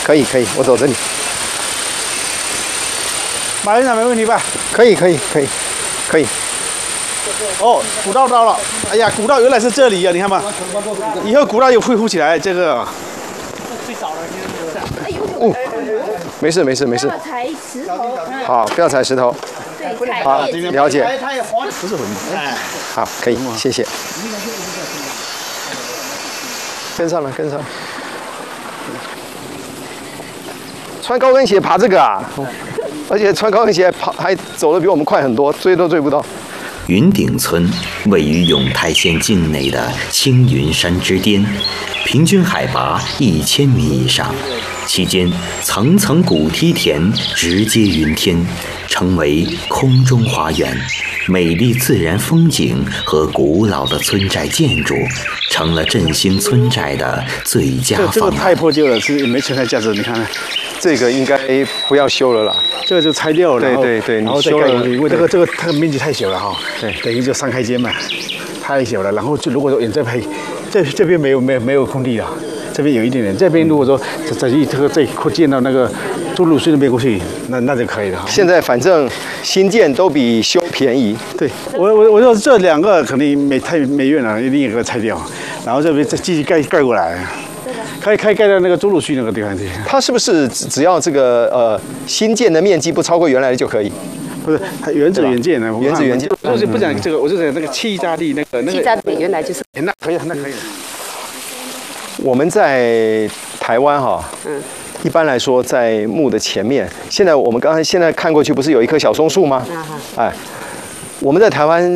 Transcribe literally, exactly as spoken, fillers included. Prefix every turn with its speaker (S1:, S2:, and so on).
S1: 可以可以，我走这里。
S2: 马院长没问题吧？
S1: 可以可以可以可以。
S2: 哦，古道到了。哎呀，古道原来是这里啊！你看嘛，以后古道又恢复起来，这个。最早的就是。
S1: 哦，没事没事没事。
S3: 不要踩石头。
S1: 好，不要踩石头。
S3: 对，踩
S1: 好，了解。
S2: 不是很哎。
S1: 好，可以，谢谢。跟上了，跟上了。穿高跟鞋爬这个啊，而且穿高跟鞋跑还走得比我们快很多，追都追不到。
S4: 云顶村位于永泰县境内的青云山之巅，平均海拔一千米以上，期间层层古梯田直接云天，成为空中花园。美丽自然风景和古老的村寨建筑，成了振兴村寨的最佳方案。
S2: 这个太破旧了，是没存在价值。你看看，
S1: 这个应该不要修了啦。
S2: 这个就拆掉了，
S1: 对对对，
S2: 然后再盖上去，因为这个这个它的面积太小了哈，对，等于就三开间嘛，太小了。然后就如果说沿这边，这这边没有没有没有空地了，这边有一点点。这边如果说这这这个再扩建到那个中路隧那边过去，那那就可以了。
S1: 现在反正新建都比修便宜。
S2: 对，我我我说这两个肯定没太没院了，一定一个拆掉，然后这边再继续盖盖过来。可以可以盖到那个中路区那个地方去。
S1: 它是不是只要这个呃新建的面积不超过原来的就可以？
S2: 不是，它原址原建的，
S1: 原址原建。
S2: 我就不讲这个，我就讲那个气炸地那个那个。
S3: 气炸地原来就是。
S2: 那可以，那可以。
S1: 我们在台湾哈，嗯，一般来说在墓的前面，现在我们刚才现在看过去，不是有一棵小松树吗？哎，我们在台湾